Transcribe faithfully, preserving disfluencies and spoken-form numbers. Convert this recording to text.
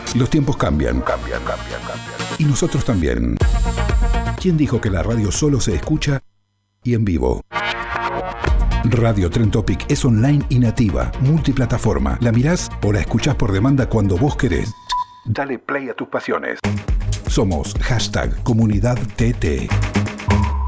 Los tiempos cambian, cambian, cambian, cambian. Y nosotros también. ¿Quién dijo que la radio solo se escucha y en vivo? Radio Tren Topic es online y nativa, multiplataforma. La mirás o la escuchás por demanda cuando vos querés. Dale play a tus pasiones. Somos hashtag Comunidad T T.